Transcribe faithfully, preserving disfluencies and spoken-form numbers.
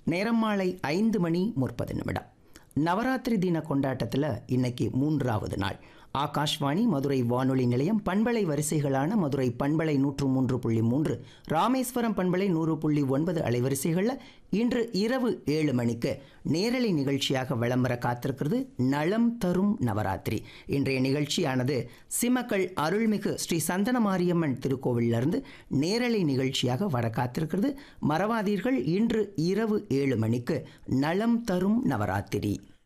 நேரம் மாலை ஐந்து மணி முப்பது நிமிடம். நவராத்திரி தின கொண்டாட்டத்தில் இன்னைக்கு மூன்றாவது நாள். ஆகாஷ்வாணி மதுரை வானொலி நிலையம் பண்பலை வரிசைகளான மதுரை பண்பலை நூற்று மூன்று புள்ளி மூன்று, ராமேஸ்வரம் பண்பலை நூறு புள்ளி ஒன்பது அலைவரிசைகளில் இன்று இரவு ஏழு மணிக்கு நேரலை நிகழ்ச்சியாக விளம்பர காத்திருக்கிறது நலம் தரும் நவராத்திரி. இன்றைய நிகழ்ச்சியானது சிமக்கள் அருள்மிகு ஸ்ரீ சந்தன மாரியம்மன் திருக்கோவிலிருந்து நேரலை நிகழ்ச்சியாக வர காத்திருக்கிறது. மறவாதீர்கள், இன்று இரவு ஏழு மணிக்கு நலம் தரும் நவராத்திரி.